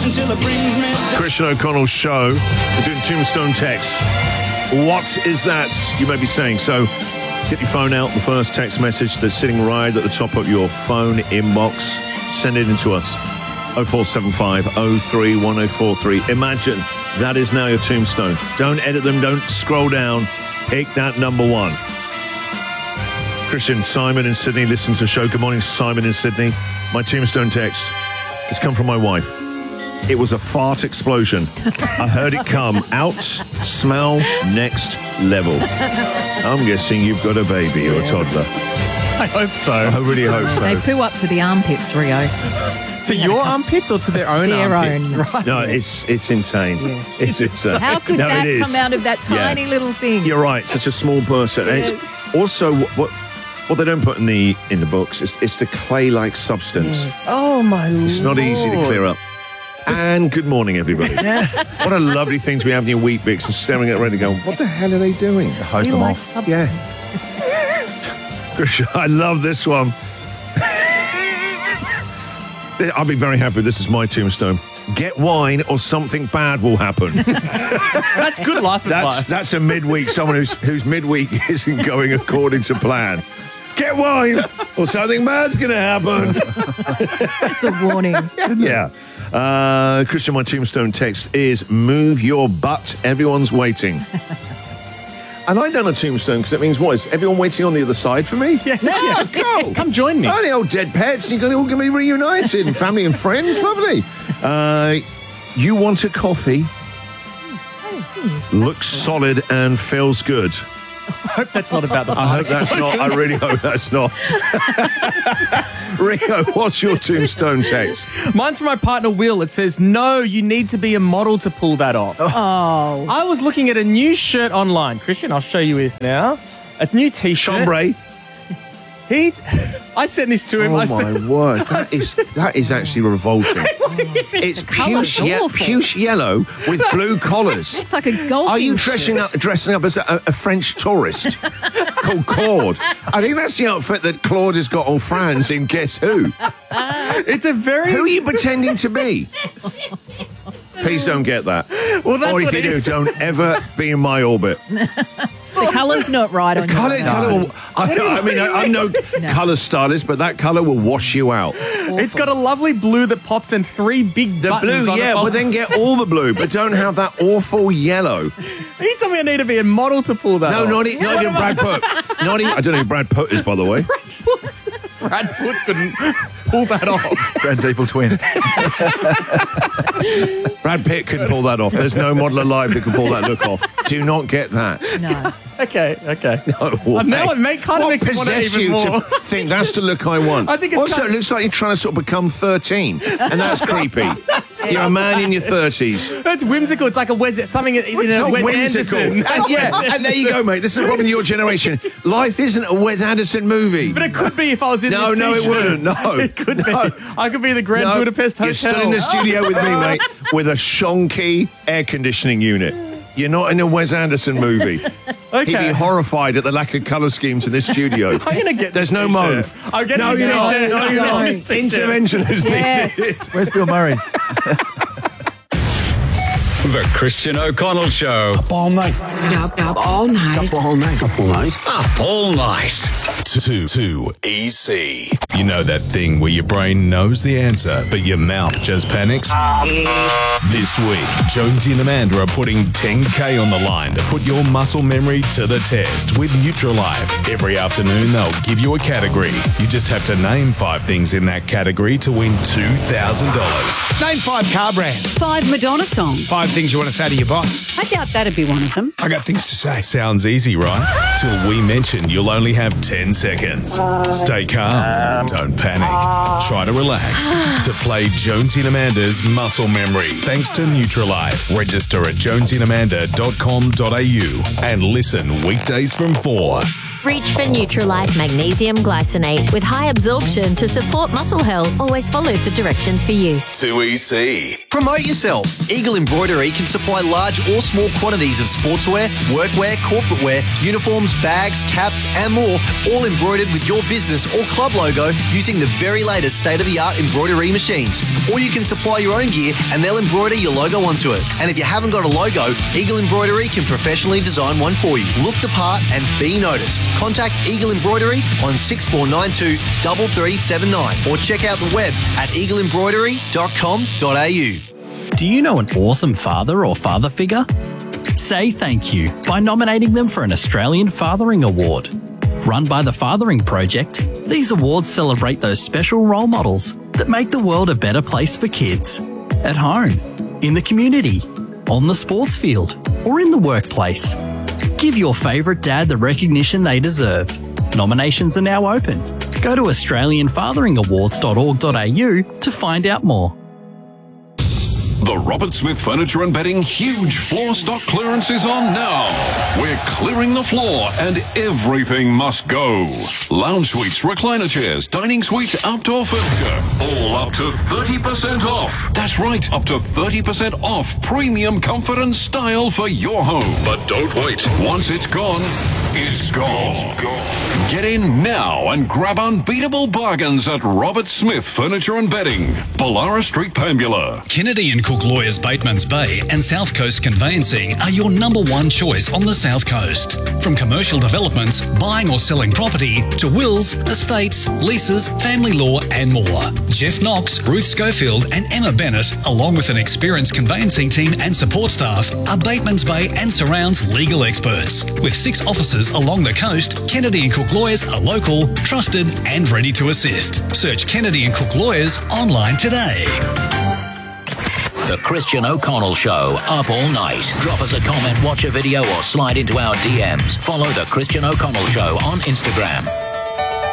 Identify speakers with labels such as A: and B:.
A: until it brings me down.
B: Christian O'Connell's show. We're doing Tombstone text. What is that, you may be saying? So get your phone out, the first text message that's sitting right at the top of your phone inbox. Send it in to us. 0475 03 1043. Imagine that is now your tombstone. Don't edit them, don't scroll down. Pick that number one. Christian, Simon in Sydney listens to the show. Good morning, Simon in Sydney. My tombstone text has come from my wife. It was a fart explosion. I heard it come. Out, smell, next level. I'm guessing you've got a baby or a toddler.
C: I hope so.
B: I really hope so.
D: They poo up to the armpits, Rio.
C: To your armpits or to their own armpits? Right.
B: No, it's insane.
D: Yes.
B: It's insane.
D: How could that come out of that tiny little thing?
B: You're right. Such a small person.
D: Yes.
B: And it's also what they don't put in the books is the clay-like substance.
D: Yes.
C: Oh, my Lord.
B: It's not easy to clear up. And good morning, everybody. What a lovely thing to be having your wheat bix and staring at it and going, what the hell are they doing?
C: Hose them off.
B: Yeah. I love this one. I'll be very happy. This is my tombstone. Get wine or something bad will happen.
C: That's good life advice.
B: That's a midweek, someone whose midweek isn't going according to plan. Get wine or something bad's going to happen.
D: It's a warning.
B: Yeah. Christian, my tombstone text is move your butt. Everyone's waiting. And I done a tombstone because it means what? Is everyone waiting on the other side for me?
C: Yes.
B: Yeah, cool.
C: Come join me.
B: Oh, the old dead pets. You're all going to be reunited and family and friends. Lovely. You want a coffee? Looks solid and feels good.
C: I hope that's not about the
B: I hope that's not. I really hope that's not. Rio, what's your tombstone text?
C: Mine's from my partner, Will. It says, no, you need to be a model to pull that off.
D: Oh.
C: I was looking at a new shirt online. Christian, I'll show you this now. A new T-shirt.
B: Chambray.
C: I sent this to him.
B: Oh, my word. That is actually revolting. It's puce yellow with blue collars.
D: It's like a golfing
B: Are you dressing up as a French tourist called Claude? I think that's the outfit that Claude has got on France in Guess Who.
C: It's a very...
B: Who are you pretending to be? Please don't get that.
C: Well, that's
B: or if
C: what
B: you
C: it
B: do,
C: is.
B: don't ever be in my orbit.
D: The colour's not right on
B: Colour,
D: your
B: I mean, I'm no colour stylist, but that colour will wash you out.
C: It's got a lovely blue that pops and three big
B: The
C: buttons
B: blue,
C: on
B: yeah,
C: it.
B: but then get all the blue, but don't have that awful yellow.
C: You told me I need to be a model to pull that
B: No,
C: off.
B: not even Brad Pitt. Not even, I don't know who Brad Pitt is, by the way.
C: Brad Pitt couldn't pull that off.
E: Brad's evil twin.
B: Brad Pitt can pull that off. There's no model alive that can pull that look off. Do not get that.
D: No.
C: Okay.
B: No,
C: Now it kind of makes me want it
B: possessed
C: even
B: you
C: more.
B: to think that's the look I want?
C: I think it's
B: also,
C: kind of-
B: it looks like you're trying to sort of become 13, and that's creepy. You're a man in your 30s.
C: That's whimsical. It's like a something in
B: It's
C: a
B: not
C: Wes
B: whimsical.
C: Anderson.
B: And yeah, and there you go, mate. This is the problem with your generation. Life isn't a Wes Anderson movie.
C: But it could be if I was in
B: No,
C: this
B: no, it
C: T-shirt.
B: wouldn't. No.
C: It could be.
B: No.
C: I could be the Grand Budapest Hotel.
B: You're still in the studio with me, mate, with a shonky air conditioning unit. You're not in a Wes Anderson movie.
C: Okay.
B: He'd be horrified at the lack of colour schemes in this studio.
C: I'm going to get
B: There's
C: this
B: no
C: T-shirt.
B: mauve.
C: I'm getting
B: No,
C: this
B: you're not.
C: T-shirt.
B: No,
C: I'm
B: you're
C: getting
B: not.
C: this T-shirt.
B: Intervention is needed.
D: Yes.
E: Where's Bill Murray?
F: The Christian O'Connell Show.
G: Up all night.
H: Up all night.
G: Up all night. Up all night.
F: Up all night. Too easy. You know that thing where your brain knows the answer, but your mouth just panics? This week, Jonesy and Amanda are putting 10K on the line to put your muscle memory to the test with Nutrilife. Every afternoon, they'll give you a category. You just have to name 5 things in that category to win $2,000.
G: Name 5 car brands.
H: 5 Madonna songs.
G: 5 things you want to say to your boss.
H: I doubt that'd be one of them.
G: I got things to say.
F: Sounds easy, right? Till we mention you'll only have 10 seconds. Stay calm. Don't panic. Try to relax. To play Jonesy and Amanda's Muscle Memory. Thanks to Nutrilife. Register at jonesyandamanda.com.au and listen weekdays from 4.
A: Reach for Neutralite Magnesium Glycinate with high absorption to support muscle health. Always follow the directions for use.
F: 2EC.
E: Promote yourself. Eagle Embroidery can supply large or small quantities of sportswear, workwear, corporate wear, uniforms, bags, caps, and more, all embroidered with your business or club logo using the very latest state-of-the-art embroidery machines. Or you can supply your own gear and they'll embroider your logo onto it. And if you haven't got a logo, Eagle Embroidery can professionally design one for you. Look the part and be noticed. Contact Eagle Embroidery on 6492 3379 or check out the web at eagleembroidery.com.au.
I: Do you know an awesome father or father figure? Say thank you by nominating them for an Australian Fathering Award. Run by the Fathering Project, these awards celebrate those special role models that make the world a better place for kids. At home, in the community, on the sports field, or in the workplace. Give your favourite dad the recognition they deserve. Nominations are now open. Go to australianfatheringawards.org.au to find out more.
J: The Robert Smith Furniture and Bedding huge floor stock clearance is on now. We're clearing the floor and everything must go. Lounge suites, recliner chairs, dining suites, outdoor furniture, all up to 30% off. That's right, up to 30% off premium comfort and style for your home. But don't wait. Once it's gone, it's gone. Get in now and grab unbeatable bargains at Robert Smith Furniture and Bedding, Ballara Street, Pambula.
K: Kennedy and Cook Lawyers, Batemans Bay and South Coast Conveyancing are your number one choice on the South Coast. From commercial developments, buying or selling property, to wills, estates, leases, family law and more. Jeff Knox, Ruth Schofield and Emma Bennett, along with an experienced conveyancing team and support staff, are Batemans Bay and surrounds legal experts. With 6 offices along the coast, Kennedy and Cook Lawyers are local, trusted and ready to assist. Search Kennedy and Cook Lawyers online today.
L: The Christian O'Connell Show, up all night. Drop us a comment, watch a video or slide into our DMs. Follow The Christian O'Connell Show on Instagram.